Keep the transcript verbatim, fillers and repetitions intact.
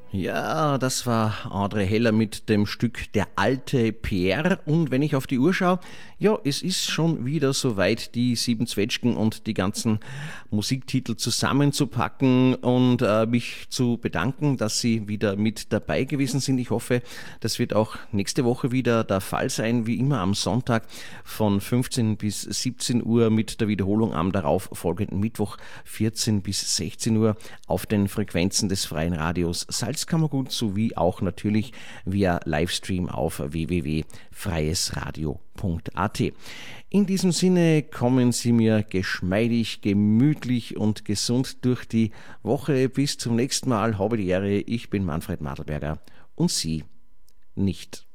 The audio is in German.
Ja, das war Audrey Heller mit dem Stück Der alte Pierre. Und wenn ich auf die Uhr schaue, ja, es ist schon wieder soweit, die sieben Zwetschgen und die ganzen Musiktitel zusammenzupacken und äh, mich zu bedanken, dass Sie wieder mit dabei gewesen sind. Ich hoffe, das wird auch nächste Woche wieder der Fall sein, wie immer am Sonntag von fünfzehn bis siebzehn Uhr mit der Wiederholung am darauf folgenden Mittwoch vierzehn bis sechzehn Uhr auf den Frequenzen des Freien Radios Salzkammergut sowie auch natürlich via Livestream auf w w w punkt freies radio punkt a t. In diesem Sinne kommen Sie mir geschmeidig, gemütlich und gesund durch die Woche. Bis zum nächsten Mal. Habe die Ehre. Ich bin Manfred Madelberger und Sie nicht.